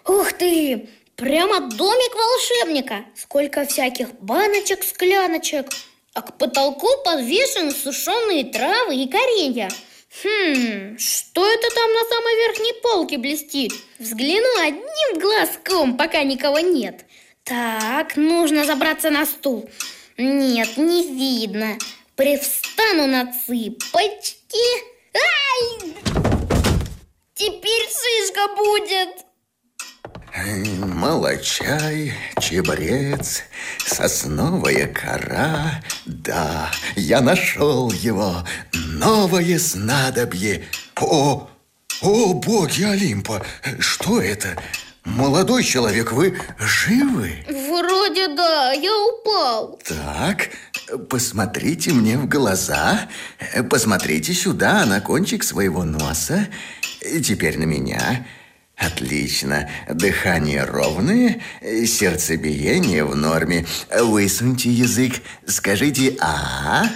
Ух ты! Прямо домик волшебника. Сколько всяких баночек, скляночек. А к потолку подвешены сушеные травы и коренья. Что это там на самой верхней полке блестит? Взгляну одним глазком, пока никого нет. Так, нужно забраться на стул. Нет, не видно. Привстану на цыпочки. Ай! Теперь шишка будет. Молочай, чебрец, сосновая кора. Да, я нашел его. Новое снадобье. О, боги Олимпа! Что это? Молодой человек, вы живы? Вроде да, я упал. Так, посмотрите мне в глаза. Посмотрите сюда, на кончик своего носа. Теперь на меня. Отлично. Дыхание ровное, сердцебиение в норме. Высуньте язык, скажите «а».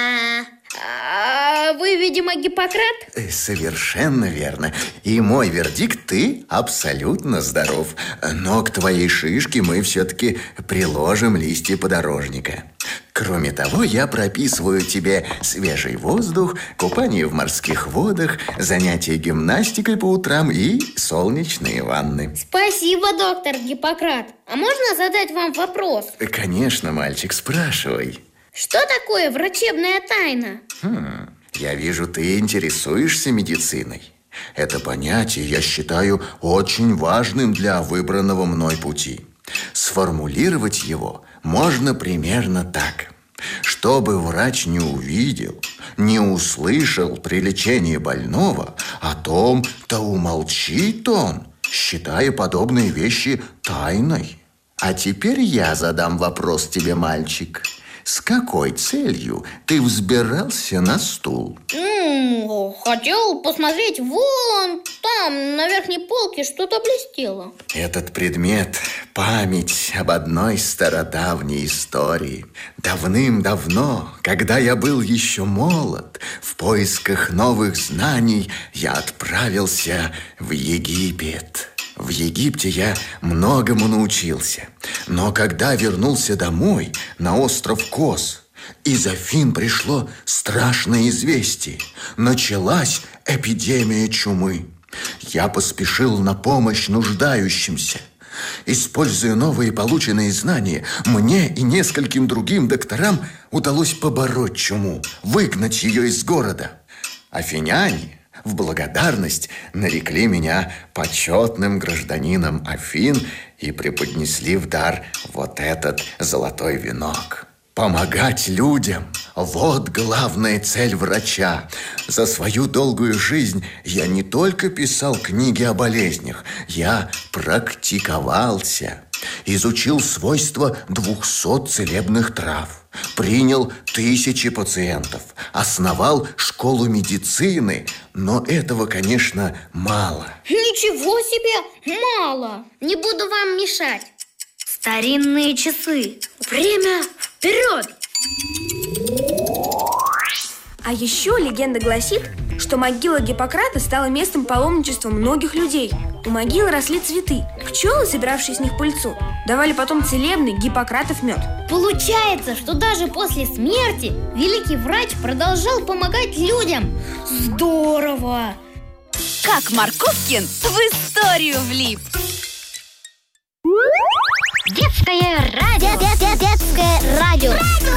Вы, видимо, Гиппократ? Совершенно верно. И мой вердикт: ты абсолютно здоров. Но к твоей шишке мы все-таки приложим листья подорожника. Кроме того, я прописываю тебе свежий воздух, купание в морских водах, занятия гимнастикой по утрам и солнечные ванны. Спасибо, доктор Гиппократ. А можно задать вам вопрос? Конечно, мальчик, спрашивай. Что такое врачебная тайна? Я вижу, ты интересуешься медициной. Это понятие я считаю очень важным для выбранного мной пути. Сформулировать его можно примерно так. Чтобы врач не увидел, не услышал при лечении больного, о том-то умолчит он, считая подобные вещи тайной. А теперь я задам вопрос тебе, мальчик. С какой целью ты взбирался на стул? Хотел посмотреть вон там, на верхней полке, что-то блестело. Этот предмет – память об одной стародавней истории. Давным-давно, когда я был еще молод, в поисках новых знаний я отправился в Египет. В Египте я многому научился. Но когда вернулся домой, на остров Кос, из Афин пришло страшное известие. Началась эпидемия чумы. Я поспешил на помощь нуждающимся. Используя новые полученные знания, мне и нескольким другим докторам удалось побороть чуму, выгнать ее из города. Афиняне в благодарность нарекли меня почетным гражданином Афин и преподнесли в дар вот этот золотой венок. Помогать людям – вот главная цель врача. За свою долгую жизнь я не только писал книги о болезнях, я практиковался. Изучил свойства 200 целебных трав, принял 1000 пациентов, основал школу медицины. Но этого, конечно, мало. Ничего себе, мало! Не буду вам мешать. Старинные часы. Время вперед! А еще легенда гласит, что могила Гиппократа стала местом паломничества многих людей. У могилы росли цветы. Пчелы, собиравшие с них пыльцу, давали потом целебный Гиппократов мед. Получается, что даже после смерти великий врач продолжал помогать людям. Здорово! Как Марковкин в историю влип. Детское радио. Детское радио.